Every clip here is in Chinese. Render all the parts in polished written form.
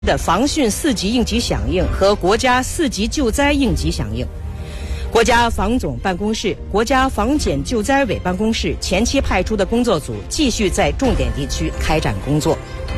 的防汛4级应急响应和国家4级救灾应急响应。国家防总办公室、国家防检救灾委办公室前期派出的工作组继续在重点地区开展工作。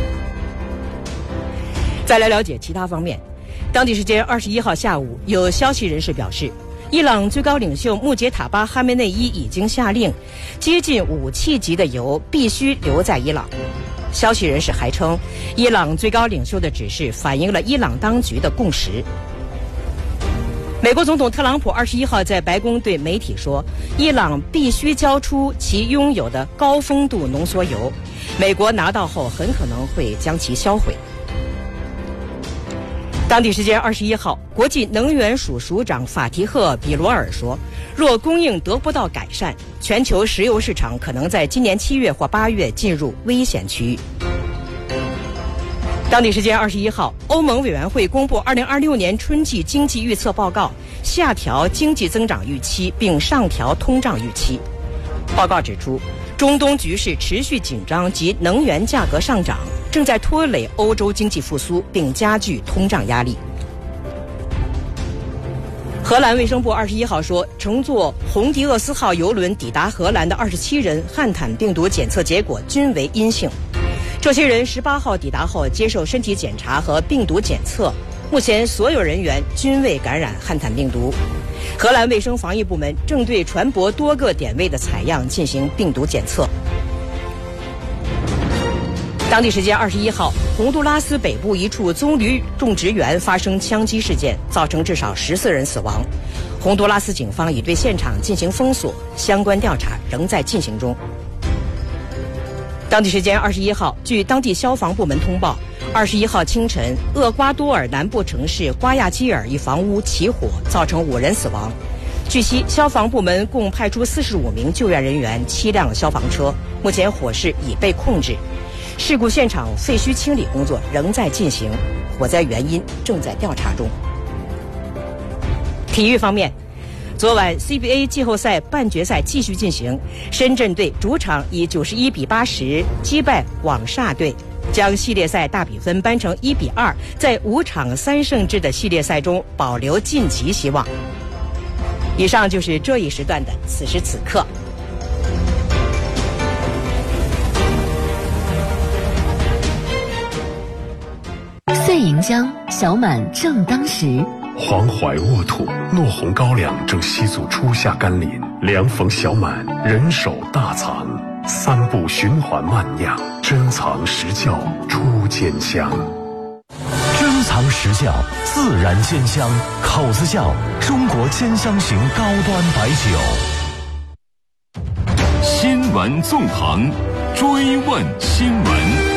再来了解其他方面，当地时间21号下午，有消息人士表示，伊朗最高领袖穆杰塔巴·哈梅内伊已经下令，接近武器级的油必须留在伊朗。消息人士还称，伊朗最高领袖的指示反映了伊朗当局的共识。美国总统特朗普21号在白宫对媒体说，伊朗必须交出其拥有的高丰度浓缩铀，美国拿到后很可能会将其销毁。当地时间21号，国际能源署署长法提赫·比罗尔说，若供应得不到改善，全球石油市场可能在今年7月或8月进入危险区域。当地时间21号，欧盟委员会公布2026年春季经济预测报告，下调经济增长预期并上调通胀预期。报告指出，中东局势持续紧张及能源价格上涨正在拖累欧洲经济复苏并加剧通胀压力。荷兰卫生部21号说，乘坐红迪厄斯号邮轮抵达荷兰的27人汉坦病毒检测结果均为阴性。这些人18号抵达后接受身体检查和病毒检测，目前所有人员均未感染汉坦病毒。荷兰卫生防疫部门正对船舶多个点位的采样进行病毒检测。当地时间21号，洪都拉斯北部一处棕榈种植园发生枪击事件，造成至少14人死亡。洪都拉斯警方已对现场进行封锁，相关调查仍在进行中。当地时间21号，据当地消防部门通报，21号清晨，厄瓜多尔南部城市瓜亚基尔一房屋起火，造成5人死亡。据悉，消防部门共派出45名救援人员、7辆消防车，目前火势已被控制。事故现场废墟清理工作仍在进行，火灾原因正在调查中。体育方面，昨晚 CBA 季后赛半决赛继续进行，深圳队主场以91比80击败广厦队，将系列赛大比分扳成1比2，在5场3胜制的系列赛中保留晋级希望。以上就是这一时段的此时此刻。 岁迎江，小满正当时。 黄淮沃土，糯红高粱正吸足初夏甘霖。凉逢小满，人手大藏，3步循环慢酿，珍藏实窖出坚香。 珍藏实窖，自然坚香。口子窖，中国坚香型高端白酒。 新闻纵横，追问新闻。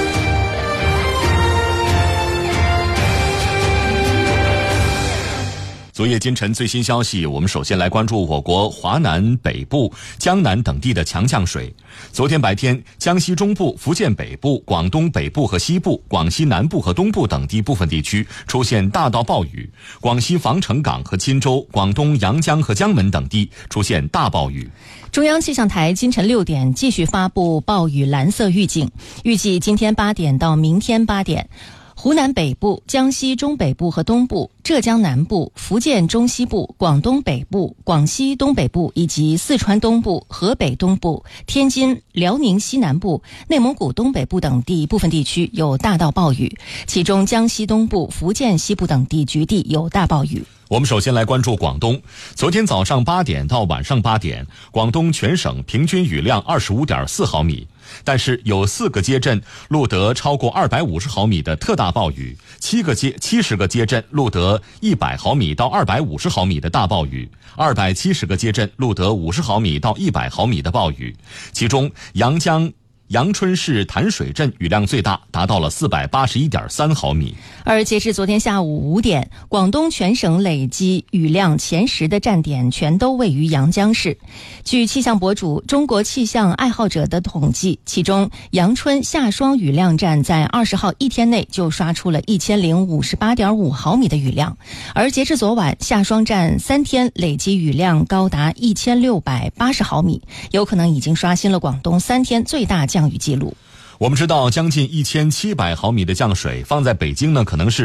昨夜今晨最新消息，我们首先来关注我国华南北部、江南等地的强降水。昨天白天，江西中部、福建北部、广东北部和西部、广西南部和东部等地部分地区出现大到暴雨，广西防城港和钦州、广东阳江和江门等地出现大暴雨。 中央气象台今晨6点继续发布暴雨蓝色预警，预计今天8点到明天8点。湖南北部、江西中北部和东部、浙江南部、福建中西部、广东北部、广西东北部以及四川东部、河北东部、天津、辽宁西南部、内蒙古东北部等地部分地区有大到暴雨，其中江西东部、福建西部等地局地有大暴雨。 我们首先来关注广东。昨天早上8点到晚上8点，广东全省平均雨量25.4毫米，但是有4个街镇录得超过250毫米的特大暴雨，70个街镇录得100毫米到250毫米的大暴雨，270个街镇录得50毫米到100毫米的暴雨，其中阳春市潭水镇雨量最大，达到了481.3毫米。 而截至昨天下午5点，广东全省累计雨量前10的站点全都位于阳江市。据气象博主中国气象爱好者的统计，其中阳春夏霜雨量站在20号一天内就刷出了1058.5毫米的雨量，而截至昨晚，夏霜站3天累计雨量高达1680毫米，有可能已经刷新了广东3天最大降雨记录。 我们知道，将近1700毫米的降水放在北京呢，可能是